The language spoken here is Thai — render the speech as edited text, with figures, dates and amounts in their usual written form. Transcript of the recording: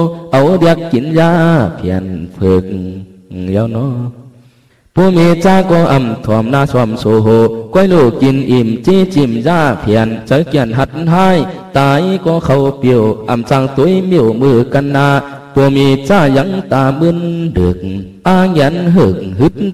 เอาเด็กกินยาเพียนฝึกเยาวนอผู้มีจ้าก็อ่ำถ่อมหน้าสวมโซโหก้อยลูกกินอิ่มจี้จิมยาเพียนใจเกียนหัดให้ตายก็เข้าเปียวอ่ำจังตุ้ยมิวมือกันนาผู้มีจ้ายังตามึนดึกอายันหึกหึด